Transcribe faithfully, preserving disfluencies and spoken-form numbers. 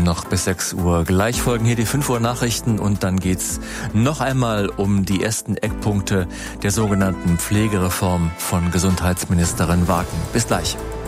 noch bis sechs Uhr. Gleich folgen hier die fünf Uhr Nachrichten und dann geht's noch einmal um die ersten Eckpunkte der sogenannten Pflegereform von Gesundheitsministerin Wagen. Bis gleich.